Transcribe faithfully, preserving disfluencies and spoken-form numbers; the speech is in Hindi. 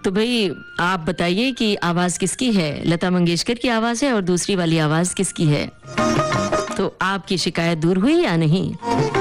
तो भाई आप बताइए कि आवाज किसकी है, लता मंगेशकर की आवाज है और दूसरी वाली आवाज किसकी है? तो आपकी शिकायत दूर हुई या नहीं?